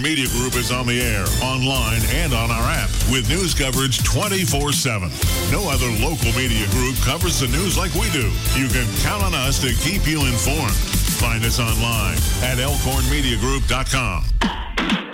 Elkhorn Media Group is on the air, online, and on our app with news coverage 24/7. No other local media group covers the news like we do. You can count on us to keep you informed. Find us online at elkhornmediagroup.com.